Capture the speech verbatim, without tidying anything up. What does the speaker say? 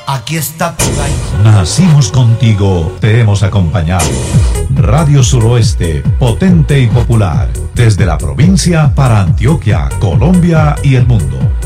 aquí está tu gallo. Nacimos contigo, te hemos acompañado. Radio Suroeste, potente y popular, desde la provincia para Antioquia, Colombia y el mundo.